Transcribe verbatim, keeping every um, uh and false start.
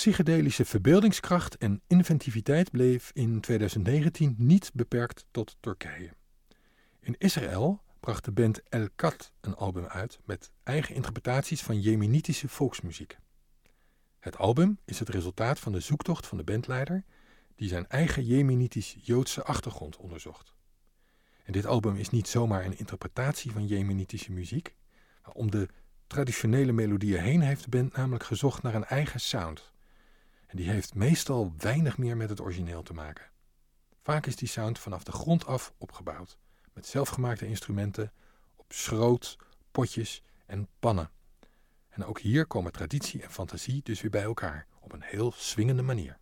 psychedelische verbeeldingskracht en inventiviteit bleef in tweeduizend negentien niet beperkt tot Turkije. In Israël bracht de band El Kat een album uit met eigen interpretaties van jemenitische volksmuziek. Het album is het resultaat van de zoektocht van de bandleider die zijn eigen jemenitisch-Joodse achtergrond onderzocht. En dit album is niet zomaar een interpretatie van jemenitische muziek, maar om de traditionele melodieën heen heeft de band namelijk gezocht naar een eigen sound. En die heeft meestal weinig meer met het origineel te maken. Vaak is die sound vanaf de grond af opgebouwd, met zelfgemaakte instrumenten, op schroot, potjes en pannen. En ook hier komen traditie en fantasie dus weer bij elkaar, op een heel swingende manier.